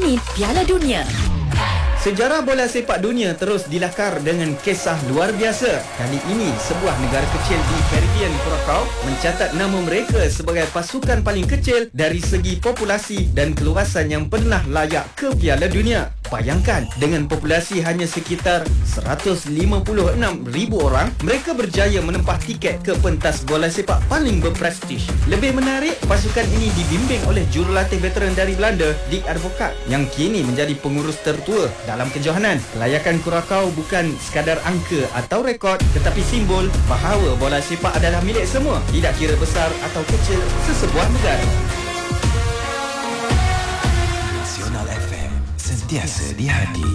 minit Piala Dunia. Sejarah bola sepak dunia terus dilakar dengan kisah luar biasa. Kali ini, sebuah negara kecil di Caribbean, Curacao, mencatat nama mereka sebagai pasukan paling kecil dari segi populasi dan keluasan yang pernah layak ke Piala Dunia. Bayangkan, dengan populasi hanya sekitar 156,000 orang, mereka berjaya menempah tiket ke pentas bola sepak paling berprestij. Lebih menarik, pasukan ini dibimbing oleh jurulatih veteran dari Belanda, Dick Advocaat, yang kini menjadi pengurus tertua dalam kejohanan. Kelayakan Curacao bukan sekadar angka atau rekod, tetapi simbol bahawa bola sepak adalah milik semua, tidak kira besar atau kecil sesebuah negara. Nasional FM, sentiasa di hati.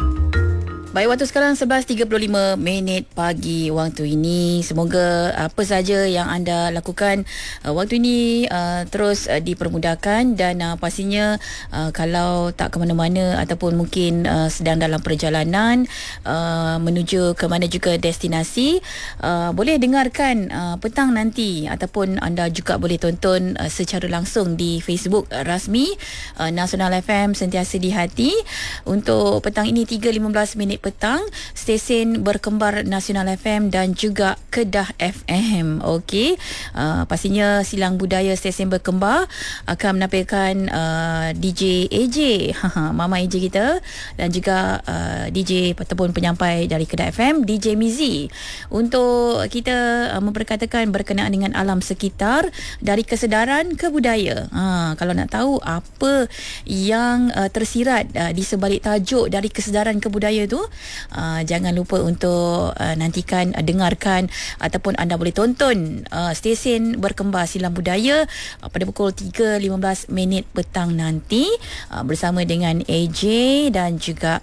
Baik, waktu sekarang 11.35 pagi waktu ini. Semoga apa saja yang anda lakukan waktu ini terus dipermudahkan dan pastinya kalau tak ke mana-mana ataupun mungkin sedang dalam perjalanan menuju ke mana juga destinasi, boleh dengarkan petang nanti ataupun anda juga boleh tonton secara langsung di Facebook rasmi Nasional FM Sentiasa di Hati. Untuk petang ini 3.15 petang, stesen berkembar Nasional FM dan juga Kedah FM. Okey, pastinya Silang Budaya stesen berkembar akan menampilkan DJ AJ, Mama AJ kita, dan juga DJ ataupun penyampai dari Kedah FM, DJ Mizi, untuk kita memperkatakan berkenaan dengan alam sekitar dari kesedaran ke budaya. Kalau nak tahu apa yang tersirat di sebalik tajuk dari kesedaran ke budaya tu, jangan lupa untuk nantikan, dengarkan ataupun anda boleh tonton stesen berkembar Silang Budaya pada pukul 3.15 petang nanti bersama dengan AJ dan juga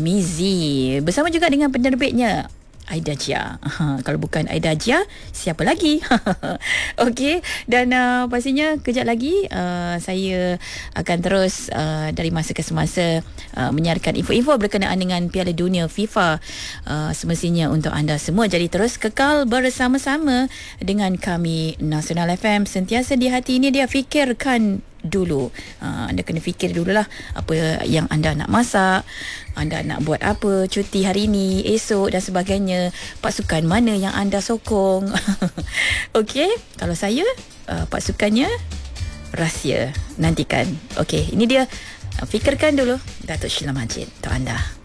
Mizi, bersama juga dengan penerbitnya Aida Jia. Kalau bukan Aida Jia, siapa lagi? Okey, dan pastinya kejap lagi saya akan terus dari masa ke semasa menyiarkan info-info berkenaan dengan Piala Dunia FIFA semestinya untuk anda semua. Jadi terus kekal bersama-sama dengan kami Nasional FM Sentiasa di Hati. Ini dia fikirkan dulu. Anda kena fikir dululah apa yang anda nak masak, anda nak buat apa cuti hari ini, esok dan sebagainya, pasukan mana yang anda sokong. Okey, kalau saya pasukannya rahsia, nantikan. Okey, ini dia fikirkan dulu Datuk Sheila Majid untuk anda.